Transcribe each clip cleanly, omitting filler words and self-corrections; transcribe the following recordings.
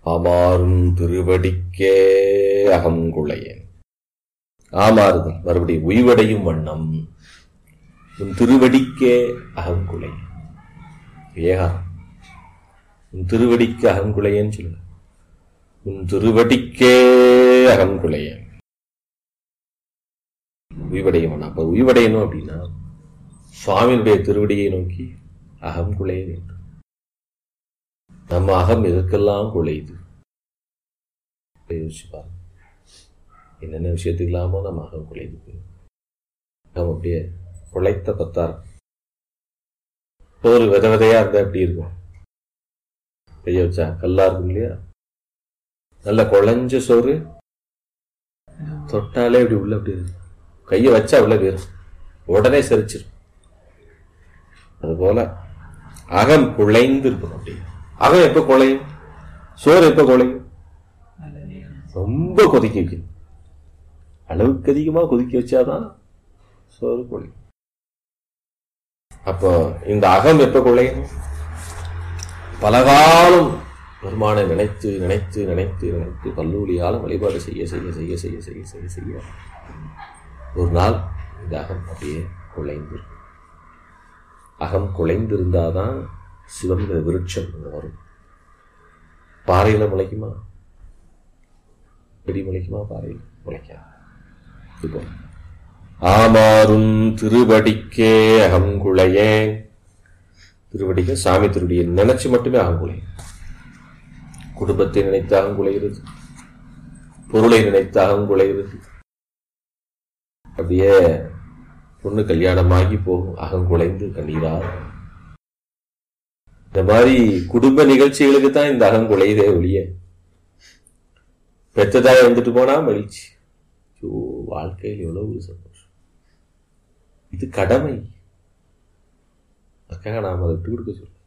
ஆமாறும் திருவடிக்கே அகங்குளையேன். ஆமாறுதல் மறுபடியும் உய்வடையும் வண்ணம் உன் திருவடிக்கே அகங்குளையேன். ஏகாரம் உன் திருவடிக்கு அகங்குளையேன்னு சொல்லு. உன் திருவடிக்கே அகங்குளையேன். உய்வடைய வண்ணம். அப்ப உய்வடையணும் அப்படின்னா சுவாமியினுடைய திருவடியை நோக்கி அகம் குலைய வேண்டும். நம்ம அகம் எதற்கெல்லாம் குலையுது யோசிச்சு பாருங்க. என்னென்ன விஷயத்துக்கெல்லாமோ நம்ம அகம் குலையுது. நம்ம அப்படியே குலைத்த பத்தார் ஒரு வித விதையா இருந்தா எப்படி இருக்கும்? கைய வச்சா கல்லா இருக்கும் இல்லையா? நல்ல குழஞ்ச சோறு தொட்டாலே அப்படி உள்ள அப்படி இருக்கும். கைய வச்சா உள்ள போயிரும், உடனே செரிச்சிடும். அதுபோல அகம் குழைந்து இருக்கணும். அப்படி அகம் எப்ப குழையும்? சோறு எப்ப குழையும்? ரொம்ப கொதிக்க வைக்கணும். அளவுக்கு அதிகமா கொதிக்க வச்சாதான் சோறு குழையும். அப்போ இந்த அகம் எப்ப குழையும்? பலகாலம் பெருமானை நினைத்து நினைத்து நினைத்து நினைத்து கல்லூரியாலும் வழிபாடு செய்ய செய்ய செய்ய செய்ய செய்ய செய்ய செய்ய ஒரு நாள் இந்த அகம் அப்படியே குழைந்து. அகம் குழைந்திருந்தாதான் சிவங்கிற விருட்சம் வரும். பாறையில முளைக்குமா? செடி முளைக்குமா? பாறையில் முளைக்காது. இப்போ ஆமாறும் திருவடிக்கே அகங்குளையே. திருவடிக்க சாமி திருவடியை நினைச்சு மட்டுமே அகங்குளையும். குடும்பத்தை நினைத்து அகங்குளைகிறது, பொருளை நினைத்து அகங்குளைகிறது. அப்படியே பொண்ணு கல்யாணமாகி போகும், அகங்குளைந்து கண்ணீரா. இந்த மாதிரி குடும்ப நிகழ்ச்சிகளுக்கு தான் இந்த அகங்குளையதே ஒழிய பெற்றதாக வந்துட்டு போனா மகிழ்ச்சி. வாழ்க்கையில் எவ்வளவு சந்தோஷம். இது கடமை. அதுக்காக நாம் அதை விட்டு கொடுக்க சொல்ல.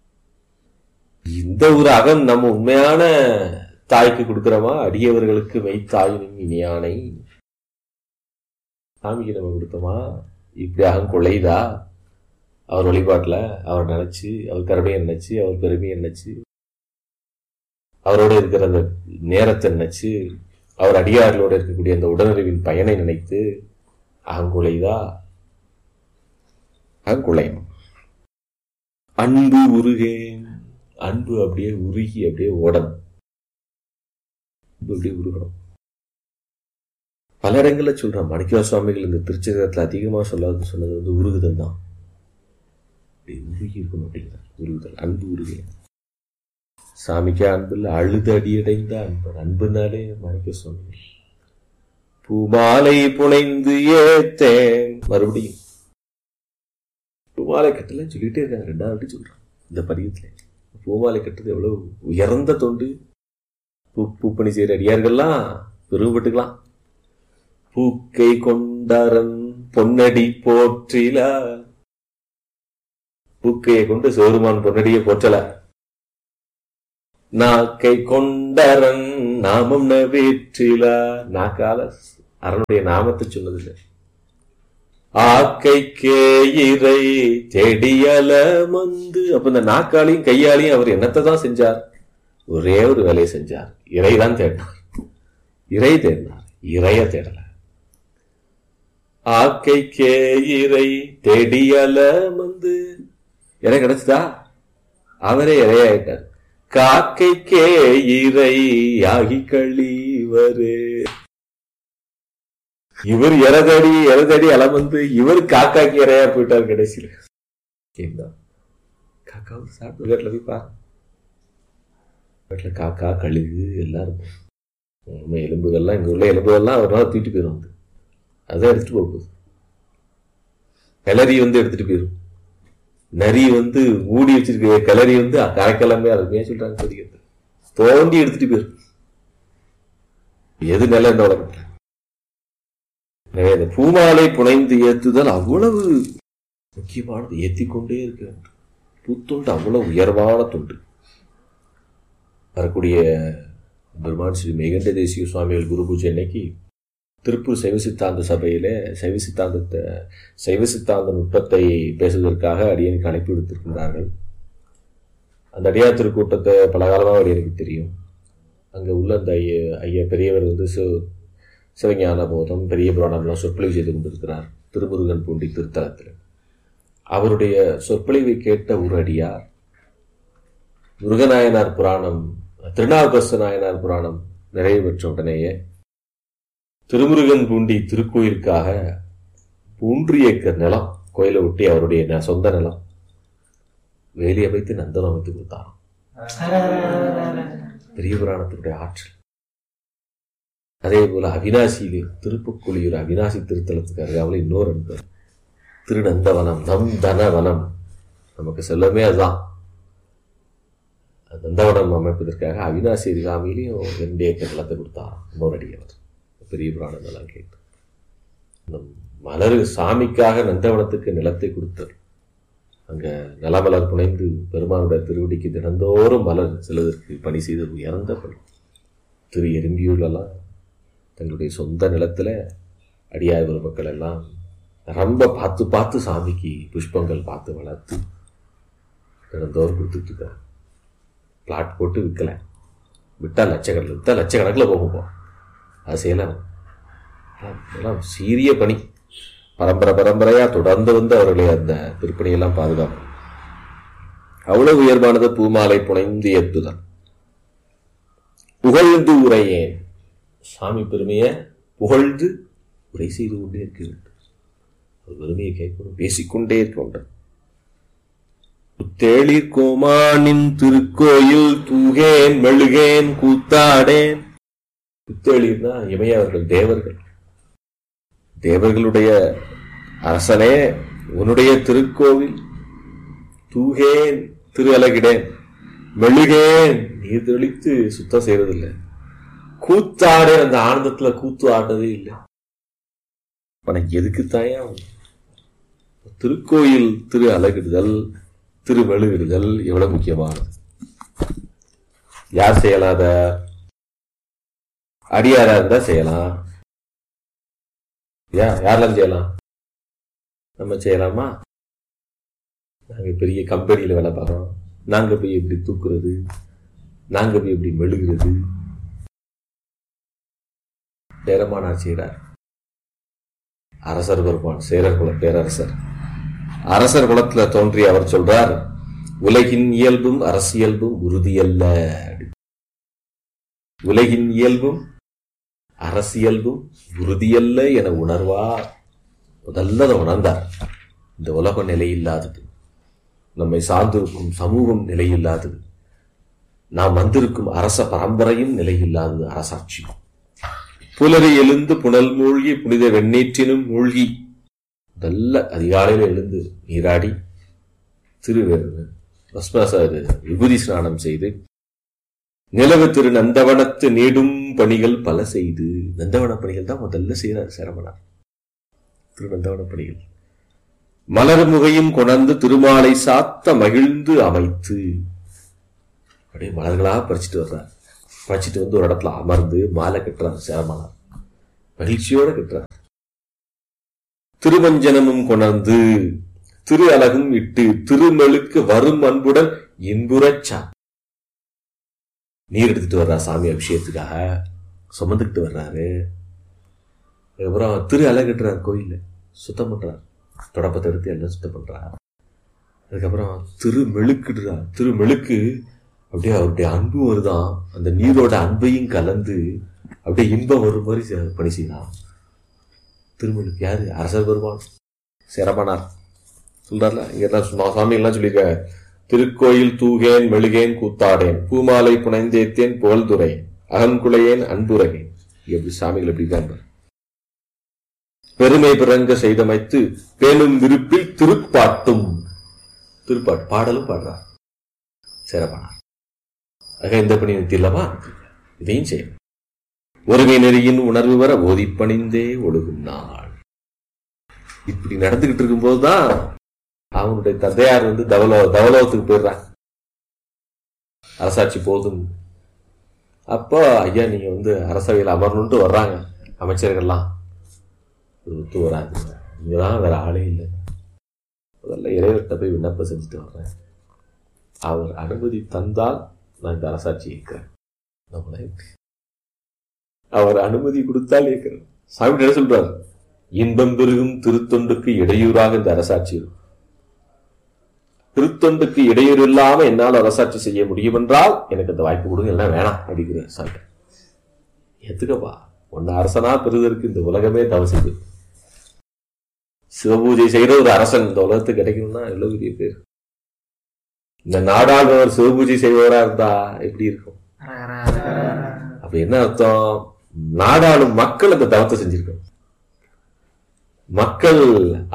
இந்த ஒரு அகம் நம்ம உண்மையான தாய்க்கு கொடுக்கிறோமா? அடியவர்களுக்கு மெய்த்தாயினும் இனியானை சாமிக்கு நம்ம கொடுத்தோமா? இப்படி அகம் கொள்ளைதா? அவர் வழிபாட்டில் அவர் நினைச்சு, அவர் கருணையை நினைச்சு, அவர் பெருமையை நினைச்சு, அவரோட இருக்கிற அந்த நேரத்தை நினைச்சு, அவர் அடியார்களோட இருக்கக்கூடிய அந்த உடனறிவின் பயனை நினைத்து அகங்குலைதா? அகங்குலையும். அன்பு உருகேன். அன்பு அப்படியே உருகி அப்படியே ஓடணும். அப்படியே உருகணும். பல இடங்கள்ல சொல்றான் மாணிக்கவாசக சுவாமிகள். இந்த திருச்செந்தூரத்துல அதிகமா சொன்னது வந்து உருகுதல் தான். உருகி இருக்கணும் அப்படிங்கிறார். உருகுதல், அன்பு உருகேன். சாமிக்கே அன்பு இல்லை, அழுது அடியடைந்த அன்பு. அன்புனாலே மாணிக்க சுவாமிகள் பூமாலை புனைந்து ஏத்தேன். மறுபடியும் பூமாலை கட்டலன்னு சொல்லிட்டே இருக்காங்க. ரெண்டாவது சொல்றான் இந்த பதிகத்துல. பூமாலை கட்டுறது எவ்வளவு உயர்ந்த தொண்டு. பூப்பணி செய்யற அடியார்கள்லாம் பெருமைப்பட்டுக்கலாம். பூக்கை கொண்டாரன் பொன்னடி போற்றில. பூக்கையை கொண்டு சிவருமான் பொன்னடியை போற்றல. நாக்கை கொண்டரன் நாமம் நவேற்றில. நாக்கால அரணுடைய நாமத்தை சொன்னதில்லை. ஆக்கைக்கே இறை செடியல மந்து. அப்ப இந்த நாக்காலையும் கையாலையும் அவர் என்னத்தை தான் செஞ்சார்? ஒரே ஒரு வேலையை செஞ்சார். இறைதான் தேடினார். இறை தேடினார், இறைய தேடல. ஆக்கைக்கே இறை தேடியல மந்து. இறை கிடைச்சதா? அவரே இறையாயிட்டார். காக்கைக்கே இறை ஆகி கழிவரு. இவர் எரதடி அலமந்து இவர் காக்காக்கு இறையா போயிட்டார் கடைசியில். காக்காவும் சாப்பிட்டு வீட்டுல போய் பாரு. வீட்டுல காக்கா கழுகு எல்லாரும் எலும்புகள்லாம், இங்க உள்ள எலும்புகள்லாம் ஒரு நாள் தூக்கிட்டு போயிடும். வந்து அதான் எடுத்துட்டு போகுது. கிளறி வந்து எடுத்துட்டு போயிடும். நரி வந்து மூடி வச்சிருக்க கிளறி வந்து கரைக்கிழமை அருமையா சொல்றாங்க. படிக்கிறது தோண்டி எடுத்துட்டு போயிடும். எது நல்ல இந்த உலகத்துல. பூமாலை புனைந்து ஏத்துதல் அவ்வளவு முக்கியமானது. ஏத்திக்கொண்டே இருக்க வேண்டும். பூத்தொண்டு அவ்வளவு உயர்வான தொண்டு. வரக்கூடிய பெருமான் ஸ்ரீ மெய்கண்ட தேசிக சுவாமிகள் குரு பூஜை அன்னைக்கு திருப்பூர் சைவ சித்தாந்த சபையில சைவ சித்தாந்த நுட்பத்தை பேசுவதற்காக அடியனுக்கு அனுப்பி விடுத்திருக்கின்றார்கள். அந்த அடியார் திருக்கூட்டத்தை பல காலமாக அடியனுக்கு தெரியும். அங்கே உள்ள அந்த ஐயா பெரியவர் சிவஞான போதம் பெரிய புராணம்லாம் சொற்பொழிவு செய்து கொண்டிருக்கிறார் திருமுருகன் பூண்டி திருத்தலத்தில். அவருடைய சொற்பொழிவை கேட்ட ஒரு அடியார் முருகநாயனார் புராணம் திருநாவுக்கரசு நாயனார் புராணம் நிறைவு பெற்ற உடனேயே திருமுருகன் பூண்டி திருக்கோயிலுக்காக 3 ஏக்கர் நிலம் கோயிலை ஒட்டி அவருடைய சொந்த நிலம் வேலி அமைத்து நந்தனம் அமைத்து கொடுத்தாராம். பெரிய புராணத்தினுடைய ஆற்றல். அதே போல அவினாசியிலே திருப்புக்குழியூர் அவினாசி திருத்தலத்துக்கு அருகாமல் இன்னொரு அன்பர் திருநந்தவனம் நந்தனவனம், நமக்கு செல்லமே அதுதான். நந்தவனம் அமைப்பதற்காக அவினாசி அருகாமையிலையும் 2 ஏக்கர் நிலத்தை கொடுத்தாராம் இன்னொரு அடியவர். பெரிய புராணம் எல்லாம் கேட்டு மலர் சாமிக்காக நந்தவனத்துக்கு நிலத்தை கொடுத்தார். அங்க நிலமலர் புனைந்து பெருமானுடைய திருவடிக்கு தினந்தோறும் மலர் செல்வதற்கு பணி செய்து உயர்ந்த பணி. திரு எறும்பியூர்லாம் தங்களுடைய சொந்த நிலத்துல அடியார் பெருமக்கள் எல்லாம் ரொம்ப பார்த்து பார்த்து சாமிக்கு புஷ்பங்கள் பார்த்து வளர்த்து தினந்தோறும் கொடுத்துட்டு இருக்காங்க. பிளாட் போட்டு விற்கல, விட்டா லட்சக்கணக்கில் போகும். அது செய்யலாம். எல்லாம் சீரிய பணி. பரம்பரையா தொடர்ந்து வந்து அவர்களை அந்த திருப்பணியெல்லாம் பாதுகாப்பு. அவ்வளவு உயர்வானது பூமாலை புனைந்து ஏற்றுதல். புகழ்ந்து உரையேன், சாமி பெருமையை புகழ்ந்து உரை செய்து கொண்டே இருக்க வேண்டும். ஒரு பெருமையை கேட்கணும், பேசிக்கொண்டே இருக்க வேண்டும். புத்தேளிர் கோமானின் திருக்கோயில் தூகேன் மெழுகேன் கூத்தாடேன். புத்தேளிர்னா இமையவர்கள், தேவர்கள். தேவர்களுடைய அரசனே உன்னுடைய திருக்கோவில் தூகேன் திரு அலகிடேன் மெழுகேன் நீர் தெளித்து சுத்தம் செய்யறதில்லை, கூத்தாடே அந்த ஆனந்தத்துல கூத்து ஆடுறதே இல்லை. உனக்கு எதுக்குத்தாயா திருக்கோயில் திரு அலகிடுதல் திரு மெழுகிடுதல் எவ்வளவு முக்கியமானது. யார் செய்யலாத? அடியாரா இருந்தா செய்யலாம். யாரெல்லாம் செய்யலாம்? நம்ம செய்யலாமா? நாங்க பெரிய கம்பெனியில வேலை பார்க்கறோம், நாங்க போய் எப்படி தூக்குறது, நாங்க போய் எப்படி மெழுகிறது? சேரமானார் செய்கிறார். அரசர் பெருமான் சேரர் குல பேரரசர் அரசர் குலத்துல தோன்றி அவர் சொல்றார், உலகின் இயல்பும் அரசியல்பும் உறுதியல்ல. உலகின் இயல்பும் அரசியல்பும் உறுதியல்ல என உணர்வார். முதல்ல அதை உணர்ந்தார். இந்த உலகம் நிலையில்லாதது, நம்மை சார்ந்திருக்கும் சமூகம் நிலையில்லாதது, நாம் வந்திருக்கும் அரச பரம்பரையும் நிலையில்லாதது, அரசாட்சி. புலரை எழுந்து புனல் மூழ்கி புனித வெண்ணீற்றினும் மூழ்கி நல்ல அதிகாலையில் எழுந்து நீராடி விபூதி ஸ்நானம் செய்து நிலவு திரு நந்தவனத்து நீடும் பணிகள் பல செய்து. நந்தவன பணிகள் தான் முதல்ல செய்யறார் சேரமனார். திரு நந்தவன பணிகள் மலர் முகையும் கொணர்ந்து திருமாலை சாத்த மகிழ்ந்து அமைத்து அப்படியே மலர்களாக பறிச்சுட்டு வர்றார். பறிச்சுட்டு வந்து ஒரு இடத்துல அமர்ந்து மாலை கட்டுறார் சேரமனார். மகிழ்ச்சியோட கட்டுறார். திருவஞ்சனமும் கொணர்ந்து திரு அலகும் இட்டு திருமெழுக்கு வரும் அன்புடன் இன்புறச்சா நீர் எடுத்துட்டு வர்றார். சாமி அபிஷேகத்துக்காக சுமந்துக்கிட்டு வர்றாரு. அதுக்கப்புறம் திரு அலகட்டுறார், கோயில சுத்தம் பண்றார், தொடப்பத்தை எடுத்து எல்லாம் சுத்தம் பண்றார். அதுக்கப்புறம் திருமெழுக்குடுறார். திருமெழுக்கு அப்படியே அவருடைய அன்பு வருதான், அந்த நீரோட அன்பையும் கலந்து அப்படியே இன்பம் வரும் மாதிரி பணி செய்யலாம். திருமெழுக்கு யாரு? அரசர் பெருமான் சேரமானார் சொல்றாருல. இங்க எல்லாம் சாமி எல்லாம் சொல்லியிருக்க, திருக்கோயில் தூகேன் மெழுகேன் கூத்தாடேன் பூமாலை புனைந்தேத்தேன் புகழ்துறையேன் அகங்குளையேன் அன்புரையேன். எப்படி சாமிகள் எப்படி இருக்காங்க. பெருமை பிறங்க செய்தமைத்து பேணும் விருப்பில் திருப்பாட்டும், திருப்பாட்டு பாடலும் பாடுறார் சேரமானார். ஆக இந்த பணி நிறுத்திடலாமா? இதையும் செய்யும். ஒருமை நெறியின் உணர்வு வர ஓதி பணிந்தே ஒழுகும் நாள். இப்படி நடந்துகிட்டு இருக்கும் போதுதான் அவனுடைய தந்தையார் வந்து தவலோகத்துக்கு போயிடுறாங்க. அரசாட்சி போதும். அப்போ ஐயா நீங்க வந்து அரசவையில் அமரணும்ட்டு வர்றாங்க அமைச்சர்கள்லாம். ஒத்து வராது, இங்கதான் வேற ஆளே இல்லை. முதல்ல இறைவர்கிட்ட போய் விண்ணப்பம் செஞ்சுட்டு வர்றேன், அவர் அனுமதி தந்தால் நான் இந்த அரசாட்சி இருக்கிறேன். நம்மள அவர் அனுமதி கொடுத்தால் ஏற்கிறோம். சாமி என்ன சொல்றாரு? இன்பம் பெருகும் திருத்தொண்டுக்கு இடையூறாக இந்த அரசாட்சி இருக்கும். திருத்தொண்டுக்கு இடையூறு இல்லாம என்னால் அரசாட்சி செய்ய முடியும் என்றால் எனக்கு அந்த வாய்ப்பு கொடுங்க, எல்லாம் வேணாம் அப்படிங்கிற சாமி. எத்துக்கப்பா, ஒன்னு அரசனா பெறுவதற்கு இந்த உலகமே தவம் செய்து சிவபூஜை செய்யற ஒரு அரசன் இந்த உலகத்துக்கு கிடைக்கணும்னா எவ்வளவு பெரிய பேர். இந்த நாடாளுவர் சிவபூஜை செய்வதா இருந்தா எப்படி இருக்கும்? அப்ப என்ன அர்த்தம்? நாடாளும் மக்கள் அந்த தவத்தை செஞ்சிருக்க. மக்கள்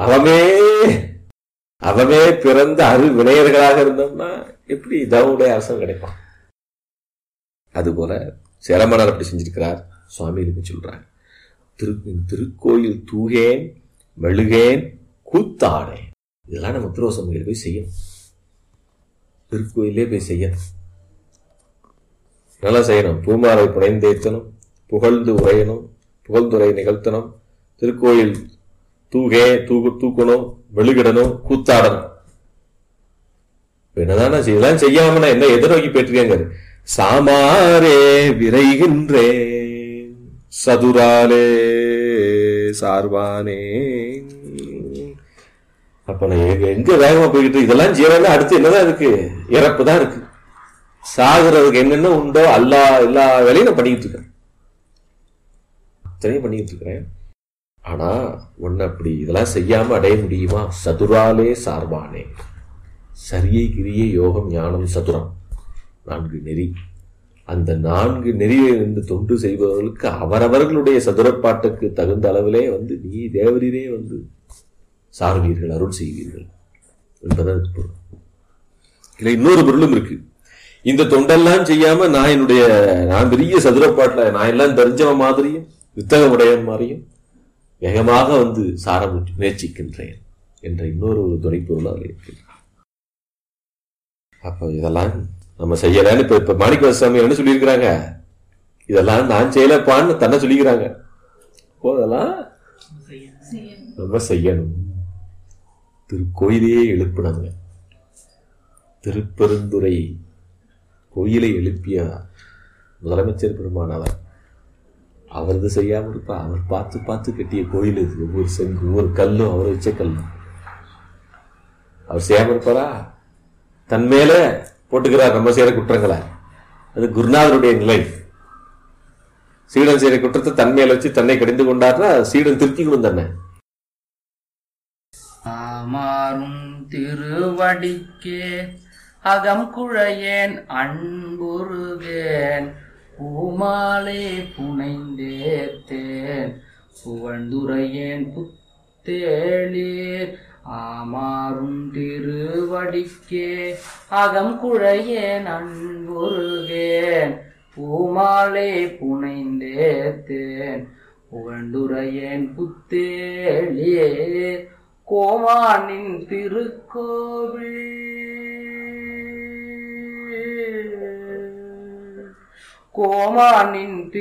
அவமே பிறந்த வினையர்களாக இருந்தோம்னா எப்படி தவனுடைய அரசன் கிடைப்பான்? அதுபோல சேரமன்னர் அப்படி செஞ்சிருக்கிறார். சுவாமி இதுக்கு சொல்றாங்க, திருக்கோயில் தூகேன் மெழுகேன் கூத்தாடேன். இதெல்லாம் நம்ம திருவசமையில போய் செய்யணும். திருக்கோயிலே போய் செய்யணும், நல்லா செய்யணும். பூமாலை புனைந்தேத்தனும், புகழ்ந்து உரையணும், புகழ்ந்துரை நிகழ்த்தணும், திருக்கோயில் தூக்கணும், மெழுகிடணும், கூத்தாடணும். என்னதான இதெல்லாம் செய்யாம என்ன எதிர்நோக்கி போயிட்டு சாமாரே விரைகின்றேன் சதுராலே சார்பானே. அப்ப நான் எங்க வேகமா போய்கிட்டு இதெல்லாம் ஜீவன அடுத்து என்னதான் இருக்கு? இறப்பு தான் இருக்கு. சாகுறதுக்கு என்னென்ன உண்டோ எல்லா வேலையும் நான் பண்ணிக்கிட்டு இருக்கேன், அத்தனையும் பண்ணிக்கிட்டு இருக்கிறேன். ஆனா ஒன்னு அப்படி இதெல்லாம் செய்யாம அடைய முடியுமா? சதுராலே சார்பானே. சரியை கிரியை யோகம் ஞானம் சதுரம், 4 நெறி. அந்த 4 நெறியை இருந்து தொண்டு செய்பவர்களுக்கு அவரவர்களுடைய சதுரப்பாட்டுக்கு தகுந்த அளவிலே நீ தேவரீரே சார்வீர்கள், அருள் செய்வீர்கள் என்பதான் பொருள். இதுல இன்னொரு பொருளும் இருக்கு. இந்த தொண்டெல்லாம் செய்யாம நான் பெரிய சதுரப்பாட்டுல நான் எல்லாம் தெரிஞ்சவன் மாதிரியும் வித்தகமுடையவன் மாதிரியும் வேகமாக சார முயற்சிக்கின்றேன் என்ற இன்னொரு துணைப்பொருள் அதில் இருக்கு. அப்ப இதெல்லாம் நம்ம செய்யலன்னு இப்ப மாணிக்கவாசகர் என்ன சொல்லியிருக்கிறாங்க? இதெல்லாம் நான் செய்யலப்பான்னு தன்னை சொல்லிக்கிறாங்க. அதெல்லாம் நம்ம செய்யணும். திருக்கோயிலையே எழுப்பினாங்க. திருப்பெருந்துறை கோயிலை எழுப்பிய முதலமைச்சர் பெருமானவர் அவரது செய்யாம இருப்பா. அவர் பார்த்து பார்த்து கட்டிய கோயில் இது. ஒவ்வொரு செங்கு ஒவ்வொரு கல்லும் அவர் வச்ச கல்லும். அவர் செய்யாம இருப்பாரா? தன் மேல போட்டுக்கிறார் நம்ம செய்யற குற்றங்களை. அது குருநாதருடைய நிலை. சீடன் செய்யற குற்றத்தை தன் மேல வச்சு தன்னை கடிந்து கொண்டார்னா சீடன் திருத்திக்கணும் தன்னை. ஆமாறும் திருவடிக்கே அகம் குழையேன் அன்புருகேன் பூமாலே புனைந்தேத்தேன் புகழ்ந்துரையேன் புத்தேளீர். ஆமாறும் திருவடிக்கே அகம் குழையேன் அன்புருகேன் பூமாலே புனைந்தேத்தேன் புகழ்ந்துரையேன் புத்தேளீர். கோமானின் திருக்கோவில் கோமானின்